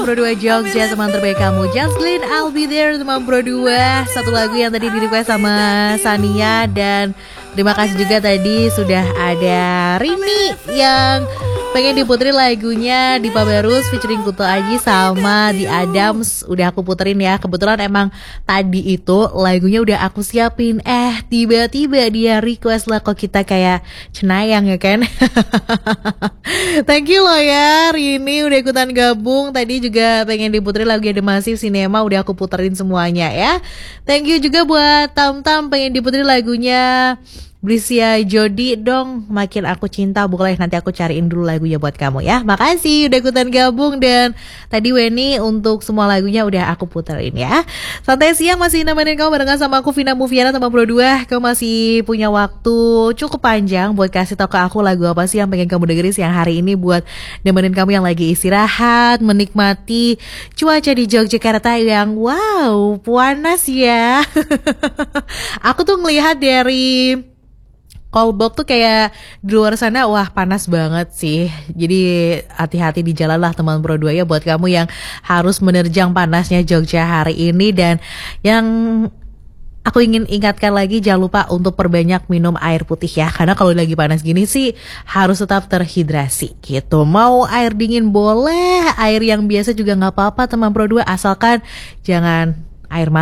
Pro 2 Jogja, teman terbaik kamu Just Glyn, I'll Be There, teman Pro 2. Satu lagu yang tadi di request sama Sania. Dan terima kasih juga tadi sudah ada Rini yang pengen diputerin lagunya di Pabarus featuring Kunto Aji sama The Adams. Udah aku puterin ya. Kebetulan emang tadi itu lagunya udah aku siapin. Tiba-tiba dia request lah, kok kita kayak cenayang ya kan. Thank you loh ya Rini udah ikutan gabung. Tadi juga pengen diputerin lagu The Massive Cinema, udah aku puterin semuanya ya. Thank you juga buat Tam Tam pengen diputerin lagunya Brisia Jody dong, Makin Aku Cinta. Boleh nanti aku cariin dulu lagunya buat kamu ya. Makasih udah ikutan gabung. Dan tadi Weni untuk semua lagunya udah aku puterin ya. Santai siang masih nemenin kamu barengan sama aku Vina Mufiana sama Pro 2. Kamu masih punya waktu cukup panjang buat kasih tau ke aku lagu apa sih yang pengen kamu dengerin siang hari ini, buat nemenin kamu yang lagi istirahat, menikmati cuaca di Yogyakarta yang wow panas ya. Aku tuh ngelihat dari Kolbok tuh kayak di luar sana wah panas banget sih. Jadi hati-hati di jalan lah teman Pro 2 ya, buat kamu yang harus menerjang panasnya Jogja hari ini. Dan yang aku ingin ingatkan lagi, jangan lupa untuk perbanyak minum air putih ya. Karena kalau lagi panas gini sih harus tetap terhidrasi gitu. Mau air dingin boleh, air yang biasa juga gak apa-apa teman Pro 2, asalkan jangan air